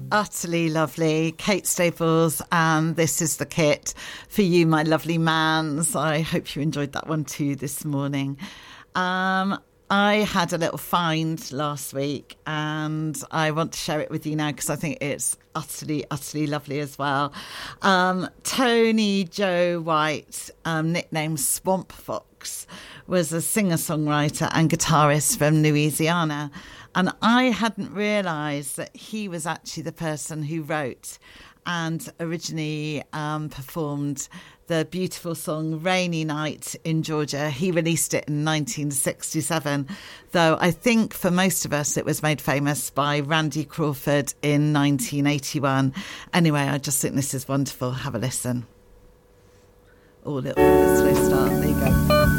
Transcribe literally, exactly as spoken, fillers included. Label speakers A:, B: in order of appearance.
A: Utterly lovely. Kate Staples, and This Is the Kit for you, my lovely mans. I hope you enjoyed that one too this morning. Um, I had a little find last week and I want to share it with you now because I think it's utterly, utterly lovely as well. Um, Tony Joe White, um, nicknamed Swamp Fox, was a singer-songwriter and guitarist from Louisiana. And I hadn't realised that he was actually the person who wrote and originally um, performed the beautiful song Rainy Night in Georgia. He released it in nineteen sixty-seven, though I think for most of us it was made famous by Randy Crawford in nineteen eighty-one. Anyway, I just think this is wonderful. Have a listen. Oh, little slow start.